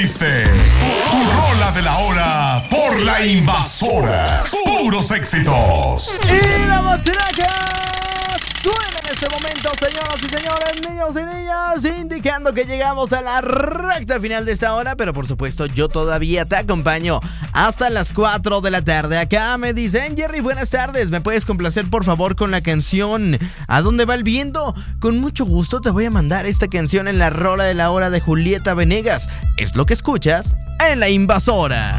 pediste. Tu rola de la hora por La Invasora. Puros éxitos. Y la matraca suena en este momento, señoras y señores, niños y niñas, indicando que llegamos a la recta final de esta hora, pero por supuesto yo todavía te acompaño hasta las 4 de la tarde. Acá me dicen, Jerry, buenas tardes, ¿me puedes complacer por favor con la canción ¿A dónde va el viento? Con mucho gusto te voy a mandar esta canción en la rola de la hora de Julieta Venegas. Es lo que escuchas en La Invasora.